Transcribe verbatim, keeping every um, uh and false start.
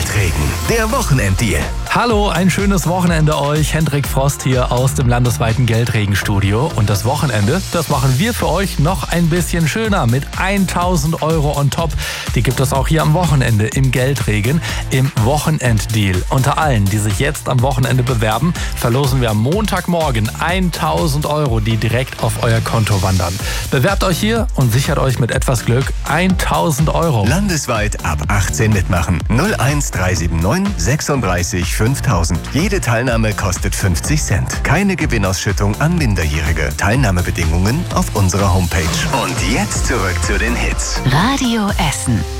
Geldregen, der Wochenenddeal. Hallo, ein schönes Wochenende euch. Hendrik Frost hier aus dem landesweiten Geldregenstudio. Und das Wochenende, das machen wir für euch noch ein bisschen schöner mit tausend Euro on top. Die gibt es auch hier am Wochenende im Geldregen, im Wochenenddeal. Unter allen, die sich jetzt am Wochenende bewerben, verlosen wir am Montagmorgen tausend Euro, die direkt auf euer Konto wandern. Bewerbt euch hier und sichert euch mit etwas Glück tausend Euro. Landesweit ab achtzehn mitmachen. null eins drei sieben neun sechsunddreißig fünftausend. Jede Teilnahme kostet fünfzig Cent. Keine Gewinnausschüttung an Minderjährige. Teilnahmebedingungen auf unserer Homepage. Und jetzt zurück zu den Hits. Radio Essen.